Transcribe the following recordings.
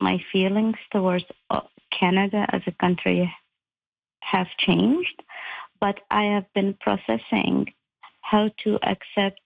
my feelings towards Canada as a country have changed, but I have been processing how to accept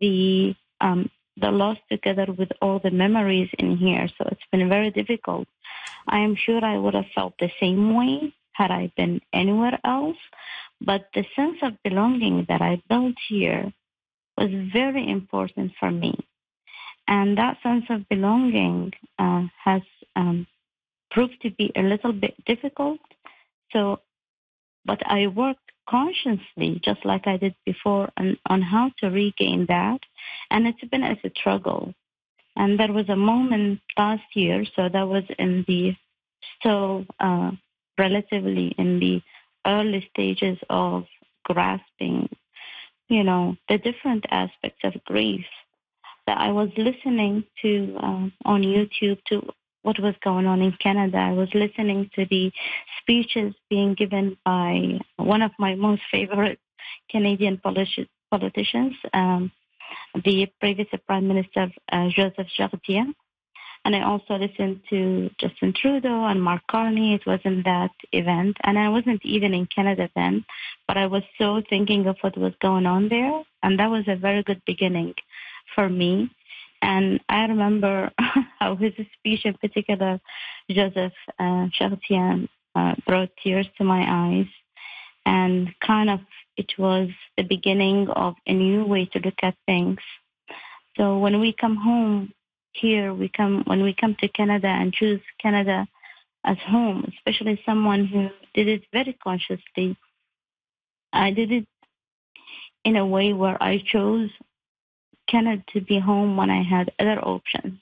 the loss together with all the memories in here. So it's been very difficult. I am sure I would have felt the same way had I been anywhere else, but the sense of belonging that I built here was very important for me. And that sense of belonging has proved to be a little bit difficult. So, but I worked consciously, just like I did before, on how to regain that. And it's been a struggle. And there was a moment last year, so that was in the still relatively in the early stages of grasping, the different aspects of grief, that I was listening to on YouTube to what was going on in Canada. I was listening to the speeches being given by one of my most favorite Canadian politicians, the previous Prime Minister Joseph Chartier. And I also listened to Justin Trudeau and Mark Carney. It was in that event. And I wasn't even in Canada then, but I was so thinking of what was going on there. And that was a very good beginning for me. And I remember how his speech in particular, Joseph Chartier, brought tears to my eyes. And kind of it was the beginning of a new way to look at things. So when we come home here, when we come to Canada and choose Canada as home, especially someone who did it very consciously, I did it in a way where I chose Canada to be home when I had other options.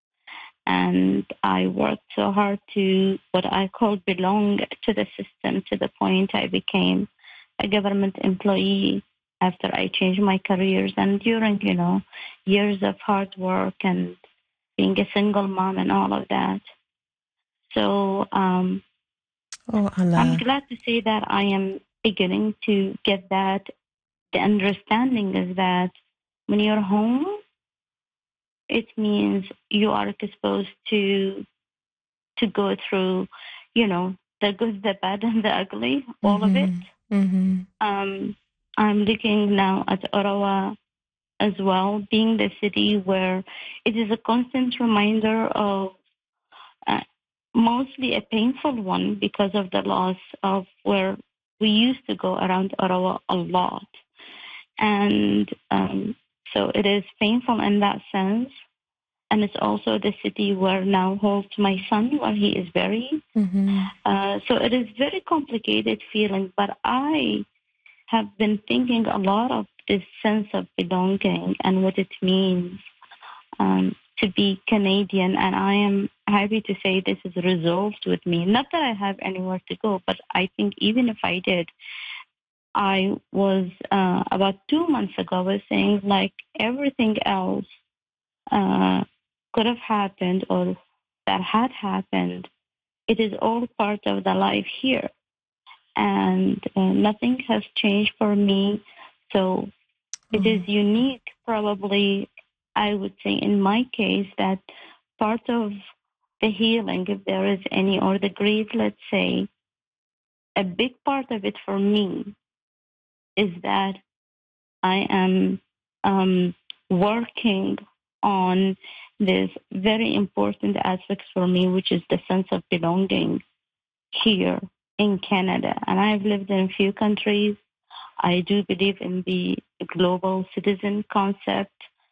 And I worked so hard to what I call belong to the system, to the point I became a government employee after I changed my careers, and during, years of hard work and being a single mom and all of that. So I'm glad to say that I am beginning to get that. The understanding is that when you're home, it means you are exposed to go through, the good, the bad, and the ugly, all of it. Mm-hmm. I'm looking now at Ottawa as well, being the city where it is a constant reminder of mostly a painful one because of the loss of where we used to go around Ottawa a lot. And so it is painful in that sense. And it's also the city where now holds my son, where he is buried. Mm-hmm. So it is very complicated feeling, but I have been thinking a lot of this sense of belonging and what it means to be Canadian. And I am happy to say this is resolved with me. Not that I have anywhere to go, but I think even if I did, I was about 2 months ago, I was saying like everything else could have happened or that had happened. It is all part of the life here. And nothing has changed for me. So it is unique, probably, I would say in my case, that part of the healing, if there is any, or the grief, let's say, a big part of it for me is that I am working on this very important aspect for me, which is the sense of belonging here in Canada. And I've lived in a few countries. I do believe in the global citizen concept.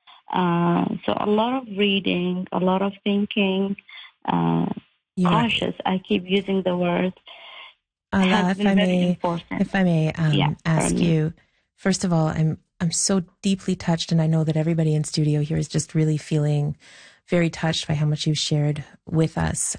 So a lot of reading, a lot of thinking, cautious. I keep using the word. Ala, if I may ask you, first of all, I'm so deeply touched, and I know that everybody in studio here is just really feeling very touched by how much you've shared with us.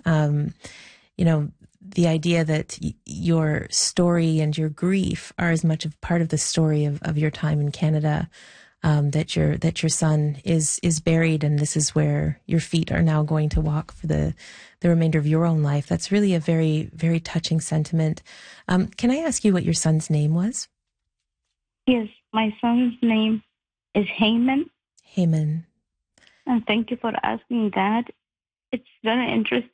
The idea that your story and your grief are as much of part of the story of your time in Canada, that your son is buried, and this is where your feet are now going to walk for the remainder of your own life. That's really a very, very touching sentiment. Can I ask you what your son's name was? Yes, my son's name is Heyman. Heyman. And thank you for asking that. It's very interesting